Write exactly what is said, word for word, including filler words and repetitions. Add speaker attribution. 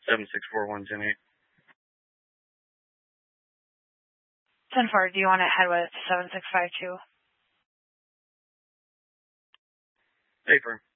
Speaker 1: seven six four one ten eight.
Speaker 2: ten four, do you want to head with seven six five two?
Speaker 1: Paper.